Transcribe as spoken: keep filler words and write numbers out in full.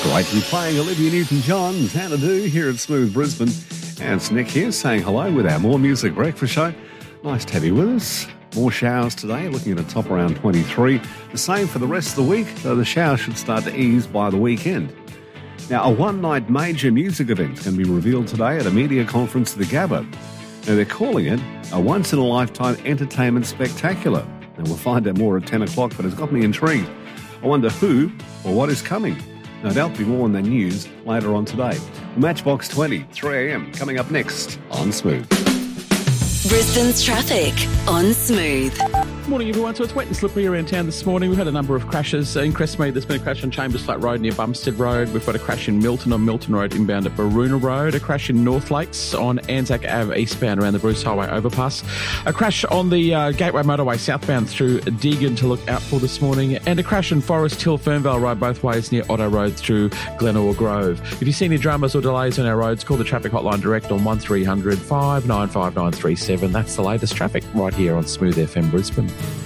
Great to be playing Olivia Newton-John's How to Do here at Smooth Brisbane. And it's Nick here saying hello with our More Music Breakfast show. Nice to have you with us. More showers today, looking at a top around twenty-three. The same for the rest of the week, though the showers should start to ease by the weekend. Now, a one-night major music event can be revealed today at a media conference at the Gabba. Now, they're calling it a once-in-a-lifetime entertainment spectacular. And we'll find out more at ten o'clock, but it's got me intrigued. I wonder who or what is coming. No doubt be more on the news later on today. Matchbox twenty, three a.m. coming up next on Smooth. Brisbane's traffic on Smooth. Morning, everyone. So it's wet and slippery around town this morning. We've had a number of crashes. In Crestmead, there's been a crash on Chambers Flat Road near Bumstead Road. We've got a crash in Milton on Milton Road inbound at Baroona Road. A crash in North Lakes on Anzac Ave eastbound around the Bruce Highway overpass. A crash on the uh, Gateway Motorway southbound through Deagon to look out for this morning. And a crash in Forest Hill, Fernvale Road both ways near Otto Road through Glenora Grove. If you see any dramas or delays on our roads, call the traffic hotline direct on one three hundred, five nine five nine three seven. That's the latest traffic right here on Smooth F M Brisbane.